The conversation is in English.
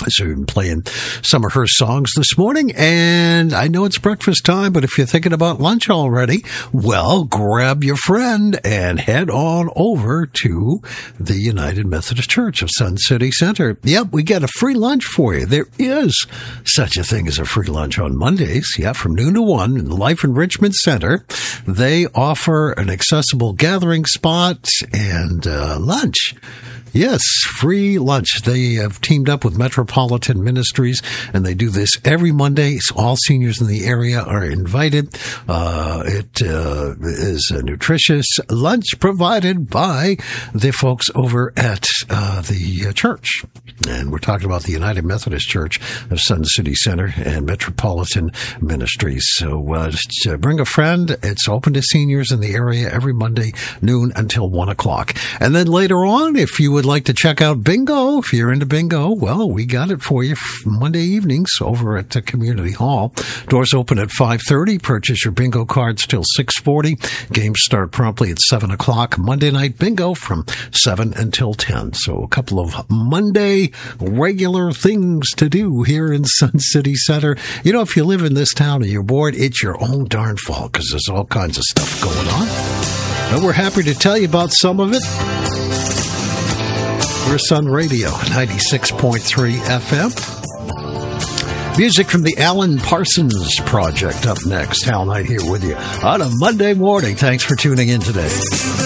So we've been playing some of her songs this morning, and I know it's breakfast time, but if you're thinking about lunch already, well, grab your friend and head on over to the United Methodist Church of Sun City Center. Yep, we got a free lunch for you. There is such a thing as a free lunch on Mondays, from noon to 1 in the Life Enrichment Center. They offer an accessible gathering spot and lunch. Yes, free lunch. They have teamed up with Metropolitan Ministries, and they do this every Monday. So all seniors in the area are invited. It is a nutritious lunch provided by the folks over at the church. And we're talking about the United Methodist Church of Sun City Center and Metropolitan Ministries. So just bring a friend. It's open to seniors in the area every Monday, noon until 1 o'clock. And then later on, if you would like to check out bingo, if you're into bingo, well, we got it for you Monday evenings over at the Community Hall. Doors open at 5:30. Purchase your bingo cards till 6:40. Games start promptly at 7 o'clock. Monday night bingo from 7 until 10. So a couple of Monday regular things to do here in Sun City Center. You know, if you live in this town and you're bored, it's your own darn fault because there's all kinds of stuff going on. And we're happy to tell you about some of it. We're Sun Radio, 96.3 FM. Music from the Alan Parsons Project up next. Hal Knight here with you on a Monday morning. Thanks for tuning in today.